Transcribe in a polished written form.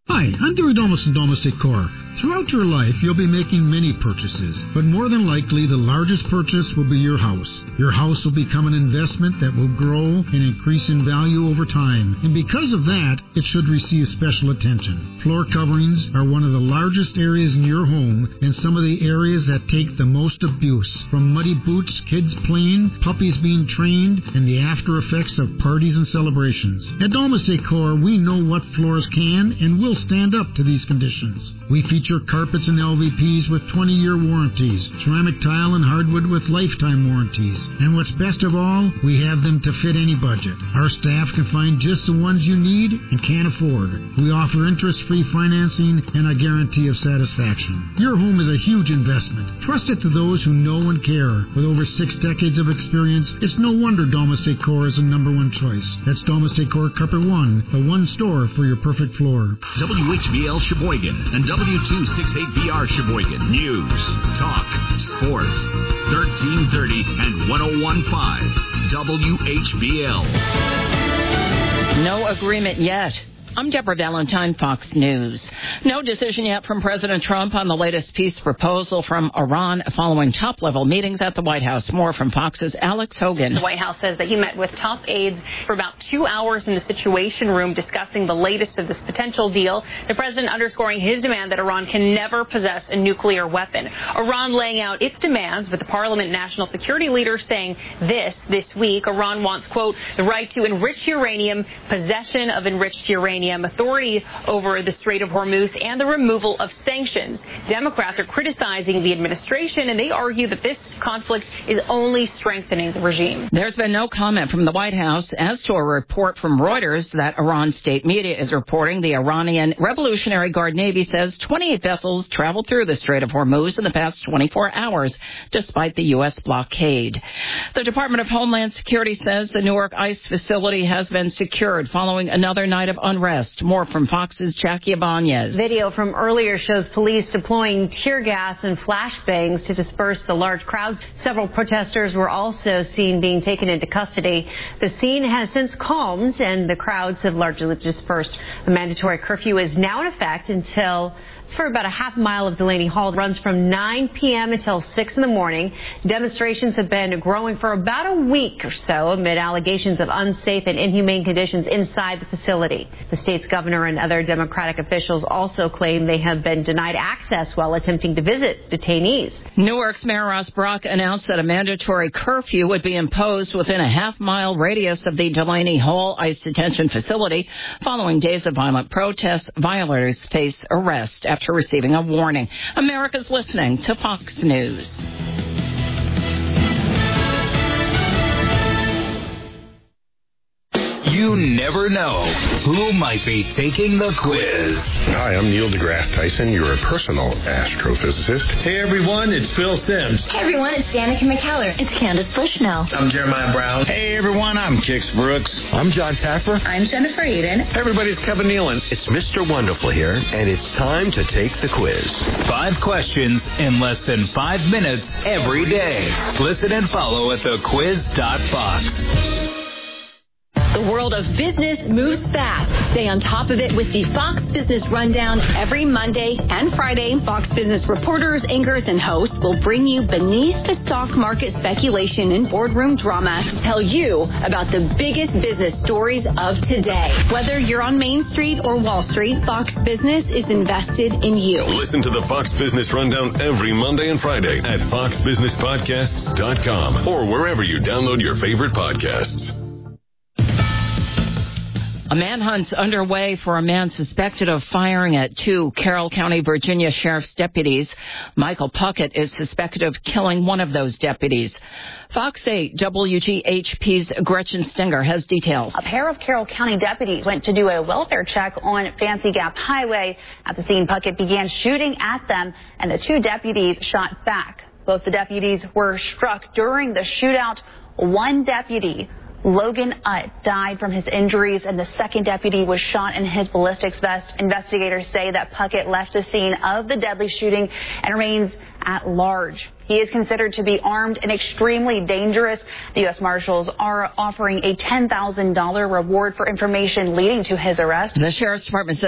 Hi, I'm Gary Domus from Domus Decor. Throughout your life, you'll be making many purchases, but more than likely, the largest purchase will be your house. Your house will become an investment that will grow and increase in value over time, and because of that, it should receive special attention. Floor coverings are one of the largest areas in your home, and some of the areas that take the most abuse, from muddy boots, kids playing, puppies being trained, and the after effects of parties and celebrations. At Domus Decor, we know what floors can and will stand up to these conditions. We feature carpets and LVPs with 20-year warranties, ceramic tile and hardwood with lifetime warranties. And what's best of all, we have them to fit any budget. Our staff can find just the ones you need and can't afford. We offer interest-free financing and a guarantee of satisfaction. Your home is a huge investment. Trust it to those who know and care. With over 6 decades of experience, it's no wonder Domus Decor is the #1 choice. That's Domus Decor Cupper 1, the one store for your perfect floor. WHBL Sheboygan and W268BR Sheboygan. News, talk, sports. 1330 and 101.5 WHBL. No agreement yet. I'm Deborah Valentine, Fox News. No decision yet from President Trump on the latest peace proposal from Iran following top-level meetings at the White House. More from Fox's Alex Hogan. The White House says that he met with top aides for about 2 hours in the Situation Room discussing the latest of this potential deal. The president underscoring his demand that Iran can never possess a nuclear weapon. Iran laying out its demands, with the Parliament national security leader saying this week. Iran wants, quote, the right to enrich uranium, possession of enriched uranium, authority over the Strait of Hormuz, and the removal of sanctions. Democrats are criticizing the administration, and they argue that this conflict is only strengthening the regime. There's been no comment from the White House as to a report from Reuters that Iran state media is reporting. The Iranian Revolutionary Guard Navy says 28 vessels traveled through the Strait of Hormuz in the past 24 hours, despite the U.S. blockade. The Department of Homeland Security says the Newark ICE facility has been secured following another night of unrest. More from Fox's Jackie Ibanez. Video from earlier shows police deploying tear gas and flashbangs to disperse the large crowd. Several protesters were also seen being taken into custody. The scene has since calmed and the crowds have largely dispersed. A mandatory curfew is now in effect for about a half mile of Delaney Hall. It runs from 9 p.m. until 6 in the morning. Demonstrations have been growing for about a week or so amid allegations of unsafe and inhumane conditions inside the facility. The state's governor and other Democratic officials also claim they have been denied access while attempting to visit detainees. Newark's Mayor Ross Brock announced that a mandatory curfew would be imposed within a half-mile radius of the Delaney Hall ICE detention facility. Following days of violent protests, violators face arrest after receiving a warning. America's listening to Fox News. You never know who might be taking the quiz. Hi, I'm Neil deGrasse Tyson, your personal astrophysicist. Hey everyone, it's Phil Sims. Hey everyone, it's Danica McKellar. It's Candace Bushnell. I'm Jeremiah Brown. Hey everyone, I'm Kix Brooks. I'm John Taffer. I'm Jennifer Eden. Hey everybody, it's Kevin Nealon. It's Mr. Wonderful here, and it's time to take the quiz. 5 questions in less than 5 minutes every day. Listen and follow at thequiz.fox. The world of business moves fast. Stay on top of it with the Fox Business Rundown every Monday and Friday. Fox Business reporters, anchors, and hosts will bring you beneath the stock market speculation and boardroom drama to tell you about the biggest business stories of today. Whether you're on Main Street or Wall Street, Fox Business is invested in you. Listen to the Fox Business Rundown every Monday and Friday at foxbusinesspodcasts.com or wherever you download your favorite podcasts. A manhunt's underway for a man suspected of firing at 2 Carroll County, Virginia sheriff's deputies. Michael Puckett is suspected of killing one of those deputies. Fox 8 WGHP's Gretchen Stenger has details. A pair of Carroll County deputies went to do a welfare check on Fancy Gap Highway. At the scene, Puckett began shooting at them, and the 2 deputies shot back. Both the deputies were struck during the shootout. One deputy, Logan Utt, died from his injuries, and the second deputy was shot in his ballistics vest. Investigators say that Puckett left the scene of the deadly shooting and remains at large. He is considered to be armed and extremely dangerous. The U.S. Marshals are offering a $10,000 reward for information leading to his arrest. The Sheriff's Department says